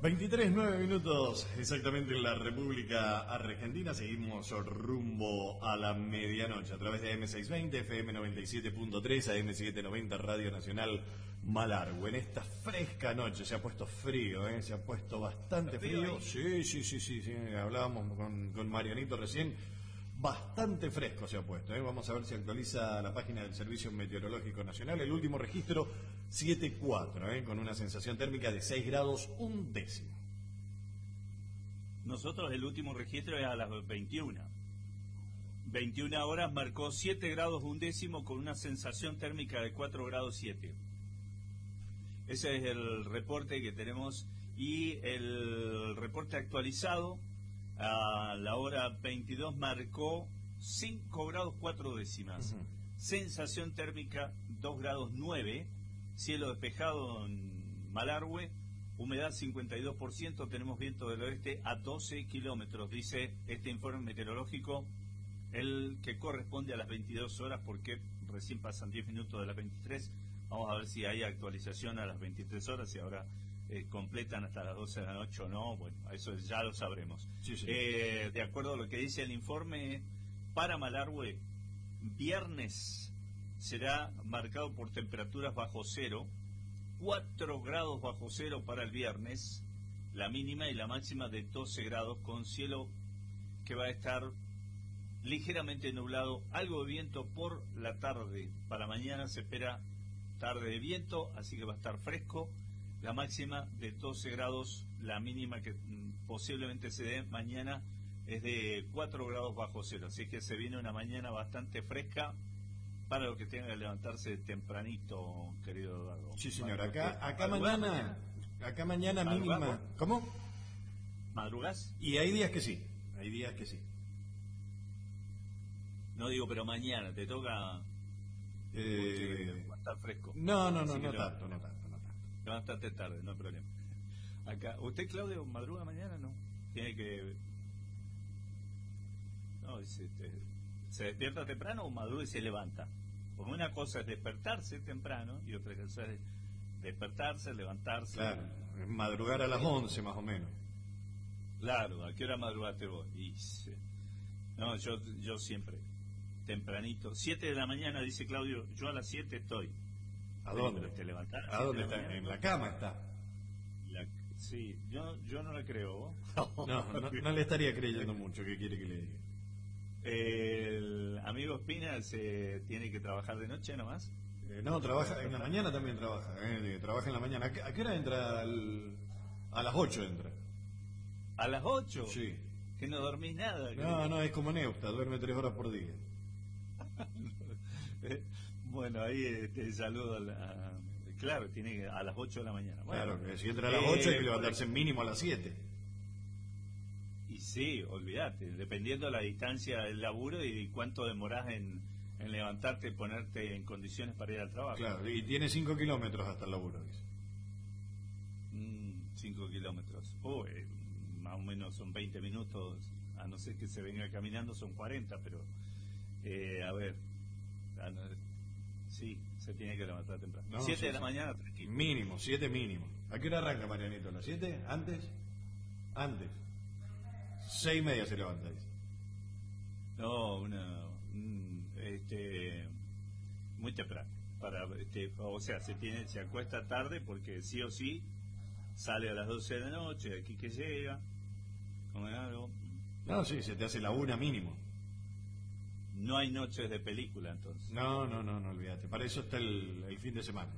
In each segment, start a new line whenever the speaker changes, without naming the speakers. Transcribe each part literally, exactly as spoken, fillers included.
veintitrés, nueve minutos exactamente en la República Argentina. Seguimos rumbo a la medianoche a través de A M seiscientos veinte, F M noventa y siete punto tres, A M setecientos noventa, Radio Nacional Malargüe. En esta fresca noche se ha puesto frío, ¿eh? Se ha puesto bastante frío. Sí, sí, sí, sí, sí. Hablábamos con, con Marianito recién. Bastante fresco se ha puesto, ¿eh? Vamos a ver si actualiza la página del Servicio Meteorológico Nacional. El último registro siete cuatro, ¿eh? Con una sensación térmica de seis grados un décimo.
Nosotros el último registro es a las veintiuna. veintiuna horas marcó siete grados un décimo con una sensación térmica de cuatro grados siete. Ese es el reporte que tenemos y el reporte actualizado a la hora veintidós marcó cinco grados cuatro décimas. Uh-huh. Sensación térmica dos grados nueve. Cielo despejado en Malargüe. Humedad cincuenta y dos por ciento. Tenemos viento del oeste a doce kilómetros. Dice este informe meteorológico, el que corresponde a las veintidós horas, porque recién pasan diez minutos de las veintitrés. Vamos a ver si hay actualización a las veintitrés horas y ahora Eh, completan hasta las doce de la noche o no. Bueno, eso ya lo sabremos.
Sí, sí.
Eh, de acuerdo a lo que dice el informe, para Malargüe, viernes será marcado por temperaturas bajo cero, cuatro grados bajo cero para el viernes, la mínima y la máxima de doce grados, con cielo que va a estar ligeramente nublado, algo de viento por la tarde. Para mañana se espera tarde de viento, así que va a estar fresco. La máxima de doce grados, la mínima que mm, posiblemente se dé mañana es de cuatro grados bajo cero. Así que se viene una mañana bastante fresca para los que tengan que levantarse tempranito, querido Eduardo.
Sí, señor. Acá, acá mañana, acá mañana mínima. ¿Cómo?
¿Madrugás?
Y hay días que sí, hay días que sí.
No digo, pero mañana te toca
eh...
estar fresco.
No, no, no, no tanto, no tanto.
Levántate tarde, no hay problema. Acá, ¿usted, Claudio, madruga mañana? No. Tiene que... No, se, se despierta temprano o madruga y se levanta. Porque una cosa es despertarse temprano y otra cosa es despertarse, levantarse.
Claro, es madrugar a las once más o menos.
Claro, ¿a qué hora madrugaste vos? Y, no, yo, yo siempre, tempranito. Siete de la mañana, dice Claudio, yo a las siete estoy.
¿A dónde?
Te levantás,
¿A dónde
te
está? En la cama está.
La, sí, yo, yo no le creo.
No, no, no le estaría creyendo mucho. ¿Qué quiere que le diga?
El amigo Espina se tiene que trabajar de noche nomás.
Eh, no, trabaja en la mañana también trabaja. Eh, trabaja en la mañana. ¿A qué, a qué hora entra? Al, a las ocho entra.
¿A las ocho?
Sí.
Que no dormís nada.
No, que... no, es como Neusta, duerme tres horas por día.
Bueno, ahí te saludo a la... Claro, tiene que a las ocho de la mañana. Bueno,
claro, que si entra a las eh, ocho hay que levantarse mínimo a las siete.
Y sí, olvídate, dependiendo de la distancia del laburo y cuánto demorás en, en levantarte y ponerte en condiciones para ir al trabajo.
Claro, y tiene cinco kilómetros hasta el laburo, dice.
Mm, cinco kilómetros. Oh, eh, más o menos son veinte minutos, a no ser que se venga caminando son cuarenta, pero eh, a ver... A no, sí, se tiene que levantar temprano.
No,
siete
sí,
de la
sí.
mañana, tranquilo.
Mínimo, siete mínimo. ¿A qué hora arranca, Marianito? ¿A las siete? ¿Antes? Antes. Seis y media se levanta, dice.
No, una... Un, este... Muy temprano. Para, este, o sea, se tiene se acuesta tarde porque sí o sí sale a las doce de la noche, de aquí que llega, come algo.
No, sí, se te hace la una mínimo.
No hay noches de película, entonces.
No, no, no, no olvídate. Para eso está el, el fin de semana.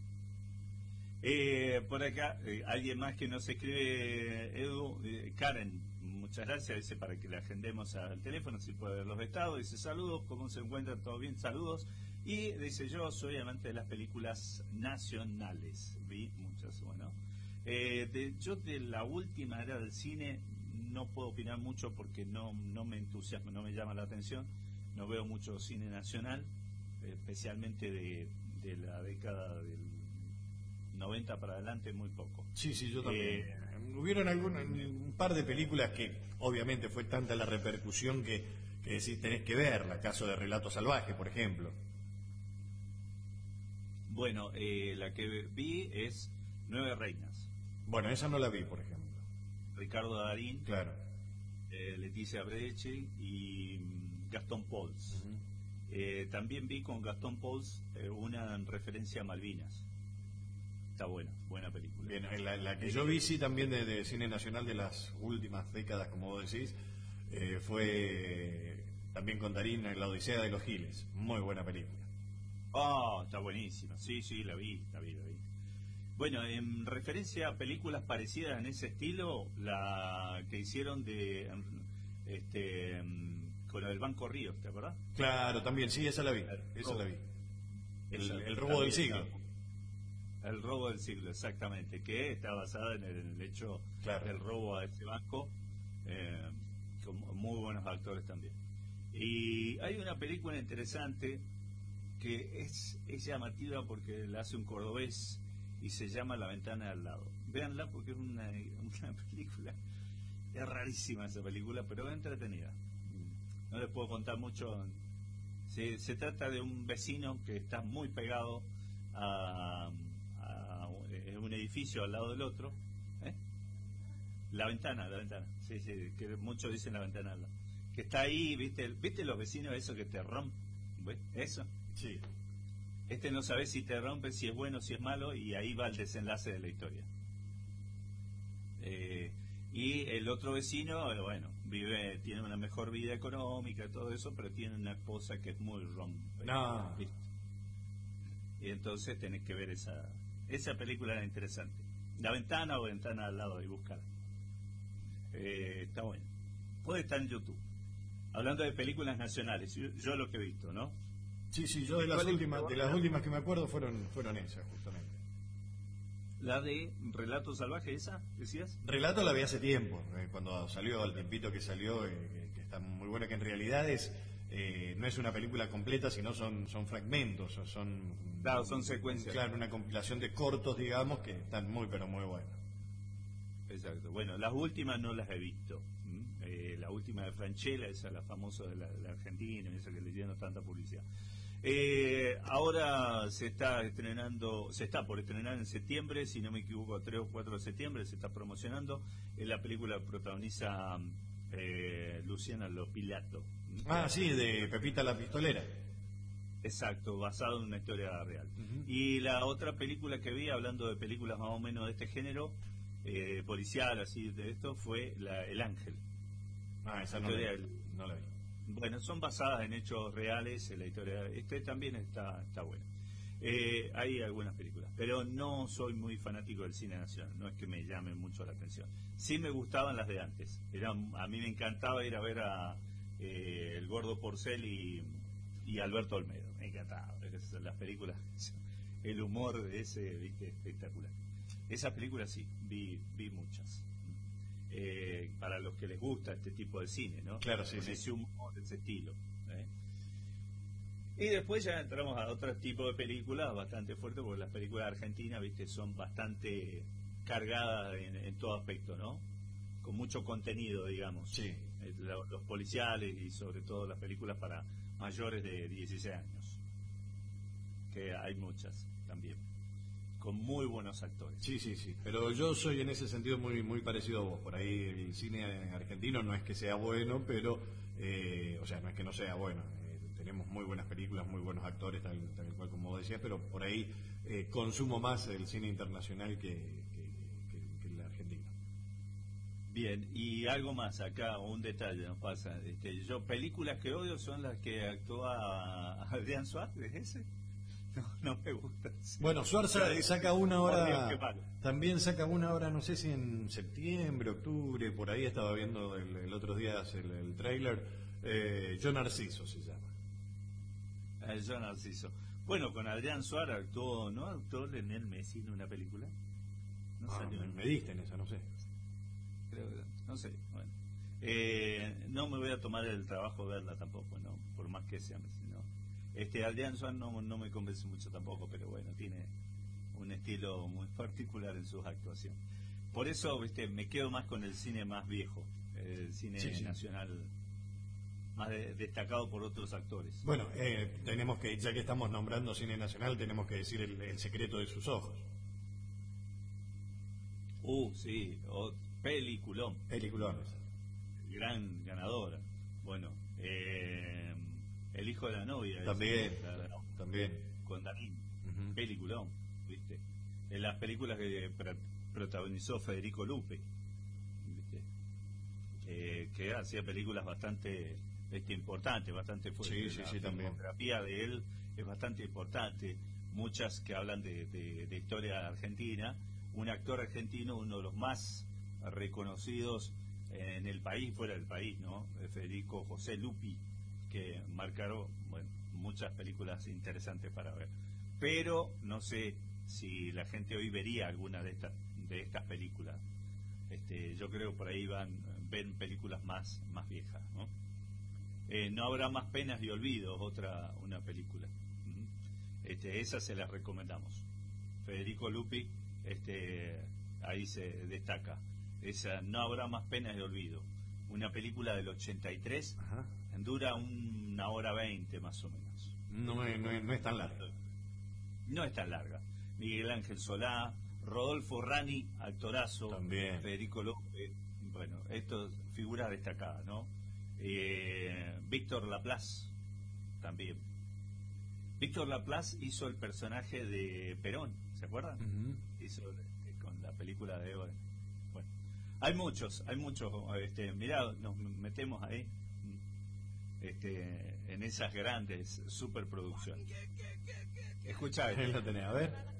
Eh, por acá, eh, alguien más que nos escribe, Edu, eh, Karen, muchas gracias, dice para que le agendemos al teléfono, si puede ver los estados, dice saludos, ¿cómo se encuentran? ¿Todo bien? Saludos. Y dice, yo soy amante de las películas nacionales. Vi muchas, bueno. Eh, de, yo de la última era del cine no puedo opinar mucho porque no, no me entusiasma, no me llama la atención. No veo mucho cine nacional, especialmente de, de la década del noventa para adelante, muy poco.
Sí, sí, yo también. Eh, Hubieron algún, un par de películas que obviamente fue tanta la repercusión que, que decís tenés que verla, caso de Relato Salvaje, por ejemplo.
Bueno, eh, la que vi es Nueve Reinas.
Bueno, esa no la vi, por ejemplo.
Ricardo Darín,
Claro.
eh, Leticia Brecci y mm, Gastón Pauls.
Ujú.
Eh, también vi con Gastón Pauls eh, una en referencia a Malvinas. Está buena, buena película.
Bien, eh, la, la que yo vi, sí, también de, de cine nacional de las últimas décadas, como vos decís, eh, fue también con Darín, La Odisea de los Giles. Muy buena película.
Ah, está buenísima. Sí, sí, la vi, la vi, la vi. Bueno, en referencia a películas parecidas en ese estilo, la que hicieron de este mm, con el Banco Ríos, ¿te acordás?
Claro, también, sí, esa la vi.
Claro.
Esa
Oh.
la vi. El,
Esa
el robo del
también
siglo.
está- El robo del siglo, exactamente, que está basada en el, en el hecho
Claro.
del robo a ese banco, eh, con muy buenos actores también. Y hay una película interesante que es, es llamativa porque la hace un cordobés y se llama La ventana de al lado. Véanla porque es una, una película, es rarísima esa película, pero es entretenida. No les puedo contar mucho. Se, se trata de un vecino que está muy pegado a, a un edificio al lado del otro. ¿eh? La ventana, la ventana. Sí, sí, que muchos dicen la ventana al lado. Que está ahí, ¿viste? ¿Viste los vecinos esos que te rompen? ¿Ves? Eso.
Sí.
Este no sabe si te rompe, si es bueno, si es malo, y ahí va el desenlace de la historia. Eh, y el otro vecino, eh, bueno, vive, tiene una mejor vida económica, todo eso, pero tiene una esposa que es muy rompe.
No.
¿viste? Y entonces tenés que ver esa esa película, era interesante. La ventana o ventana al lado, y buscar. Eh, está bueno. Puede estar en YouTube. Hablando de películas nacionales, yo, yo lo que he visto, ¿no?
Sí, sí, yo de las últimas, de las últimas que me acuerdo fueron, fueron esas, justamente.
La de Relato Salvaje, ¿esa decías?
Relato la vi hace tiempo, eh, cuando salió, al tiempito que salió, eh, que, que está muy buena, que en realidad es eh, no es una película completa, sino son son fragmentos, o son
Claro, son secuencias.
Claro, una compilación de cortos, digamos, que están muy, pero muy buenos.
Exacto. Bueno, las últimas no las he visto. ¿m? Eh, la última de Franchella, esa la famosa de la, de la Argentina, esa que le dieron tanta publicidad. Eh, ahora se está estrenando, se está por estrenar en septiembre, si no me equivoco, tres o cuatro de septiembre, se está promocionando. En la película protagoniza eh, Luciana Lopilato. ¿m?
Ah, sí, de Pepita la Pistolera.
Exacto, basado en una historia real.
Ujú.
Y la otra película que vi, hablando de películas más o menos de este género, eh, policial, así de esto, fue la, El Ángel.
Ah, esa no la,
Historia
vi,
del-
no la vi.
Bueno, son basadas en hechos reales, en la historia. Este también está, está bueno. Eh, hay algunas películas, pero no soy muy fanático del cine nacional, no es que me llamen mucho la atención. Sí me gustaban las de antes. Era, a mí me encantaba ir a ver a eh, El Gordo Porcel y, y Alberto Olmedo. Me encantaba. Es- Las películas, el humor de ese, viste, espectacular. Esas películas sí, vi, vi muchas. Eh, para los que les gusta este tipo de cine, ¿no?
Claro, sí,
Con
sí.
ese humor, ese estilo. ¿eh? Y después ya entramos a otro tipo de películas bastante fuertes, porque las películas argentinas, viste, son bastante cargadas en, en todo aspecto, ¿no? Con mucho contenido, digamos.
Sí.
Eh, lo- Los policiales y sobre todo las películas para mayores de dieciséis años. Que hay muchas también. Con muy buenos actores.
Sí, sí, sí. Pero yo soy en ese sentido muy muy parecido a vos. Por ahí el cine argentino no es que sea bueno, pero, eh, o sea, no es que no sea bueno. Eh, tenemos muy buenas películas, muy buenos actores, tal, tal cual como vos decías, pero por ahí eh, consumo más el cine internacional que, que, que- que el argentino.
Bien, y algo más acá, un detalle nos pasa. Este, yo, películas que odio son las que actúa Adrián Suárez, ¿es ese? No, no me gusta.
Bueno, Suarza saca una
Por Dios,
hora,
qué malo.
también saca una hora, no sé si en septiembre, octubre, por ahí estaba viendo el, el otro día el, el tráiler, eh, Yo Narciso se llama.
Eh, yo Narciso. Bueno, con Adrián Suárez actuó, ¿no? Actuó Lionel Messi en una película. No
Ah,
salió
me,
en-
me diste en esa, no sé.
creo que- no sé, bueno. Eh, no me voy a tomar el trabajo de verla tampoco, ¿no? Por más que sea Messi, ¿no? Este, Adrián Suárez no, no me convence mucho tampoco, pero bueno, tiene un estilo muy particular en sus actuaciones. Por eso, viste, me quedo más con el cine más viejo, el cine
Sí, sí.
nacional más de- destacado por otros actores.
Bueno, eh, tenemos que, ya que estamos nombrando cine nacional, tenemos que decir el, el secreto de sus ojos.
Uh, sí, o peliculón.
Peliculón.
Gran ganadora. Bueno, eh, El hijo de la novia.
También,
es, la,
también.
Con Darín.
Uh-huh.
Peliculón, ¿viste? En las películas que pr- protagonizó Federico Lupi, ¿viste? Eh, que hacía películas bastante este, importantes, bastante fuertes.
Sí, sí,
la
sí, también.
filmografía de él es bastante importante. Muchas que hablan de, de, de historia argentina. Un actor argentino, uno de los más reconocidos en el país, fuera del país, ¿no? Federico José Lupi, que marcaron, bueno, muchas películas interesantes para ver. Pero no sé si la gente hoy vería alguna de estas de estas películas. Este, yo creo que por ahí van ven películas más más viejas, ¿no? Eh, no habrá más penas y olvidos, otra una película. Este, esa se las recomendamos. Federico Lupi, este, ahí se destaca. Esa No habrá más penas de olvido. Una película del ochenta y tres.
Ajá.
Dura una hora veinte más o menos.
No es, no es, no es tan larga.
No es tan larga. Miguel Ángel Solá, Rodolfo Rani, actorazo.
También.
Federico López. Bueno, esto figuras destacadas, ¿no? Eh, Víctor Laplace, también. Víctor Laplace hizo el personaje de Perón, ¿se acuerdan?
Uh-huh.
Hizo eh, con la película de Bueno, hay muchos, hay muchos. Este, mirá, nos metemos ahí, este, en esas grandes superproducciones. Escucha,
Ahí lo tenés, a ver.